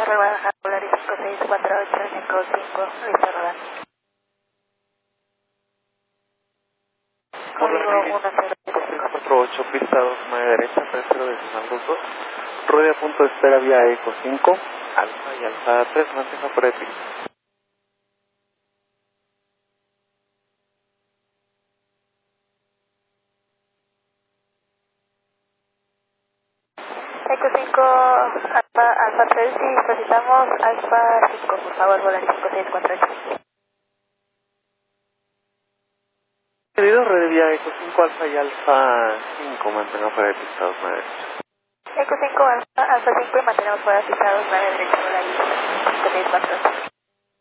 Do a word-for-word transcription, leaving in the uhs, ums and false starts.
Cerro Baja, Polaris cinco seis cuatro ocho, Eco cinco, listo rodar. Código uno cero cinco cuatro ocho, pista dos, nueve derecha, tres cero decimal dos dos. Rueda punto de espera vía Eco cinco, Alfa y Alfa tres, mantenga fuera de pista. Eco cinco, Alfa, Alfa tres y solicitamos Alfa cinco, por favor, Polaris cinco seis cuatro ocho. Pedido red vía Eco cinco, Alfa y Alfa cinco, mantenga fuera de pista dos, nueve derecha. Eco cinco, Alfa, Alfa cinco y mantenemos fuera de pista dos, nueve derecha, Polaris cinco seis cuatro ocho.